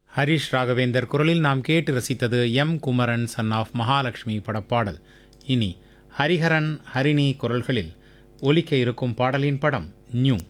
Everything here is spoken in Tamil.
ஹரிஷ் ராகவேந்தர் குரலில் நாம் கேட்டு ரசித்தது M Kumaran son of Mahalakshmi படப்பாடல். இனி ஹரிஹரன் ஹரிணி குரல்களில் ஒலிக்க இருக்கும் பாடலின் படம் நியூ.